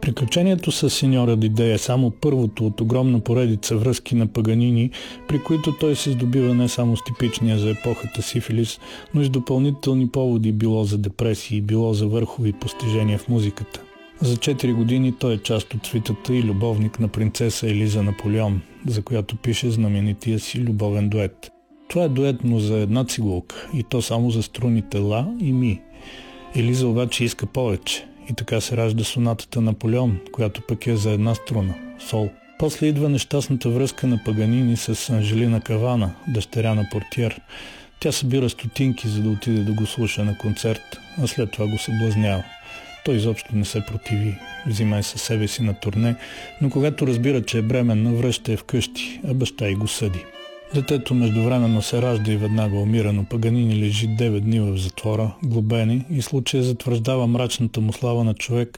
Приключението с сеньора Диде е само първото от огромна поредица връзки на Паганини, при които той се здобива не само с типичния за епохата сифилис, но и с допълнителни поводи, било за депресии, било за върхови постижения в музиката. За 4 години той е част от свитата и любовник на принцеса Елиза Наполеон, за която пише знаменития си любовен дует. Това е дует, но за една цигулка, и то само за струните ла и ми. Елиза обаче иска повече, и така се ражда сонатата Наполеон, която пък е за една струна – сол. После идва нещастната връзка на Паганини с Анжелина Кавана, дъщеря на портиер. Тя събира стотинки, за да отиде да го слуша на концерт, а след това го съблазнява. Той изобщо не се противи, взима със себе си на турне, но когато разбира, че е бременна, връща я вкъщи, а баща й го съди. Детето междувременно се ражда и веднага умира, но Паганини лежи 9 дни в затвора, глобени, и случая затвърждава мрачната му слава на човек,